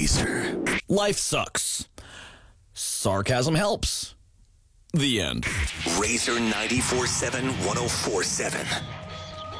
Razor. Life sucks. Sarcasm helps. The end. Razor 94.7 104.7.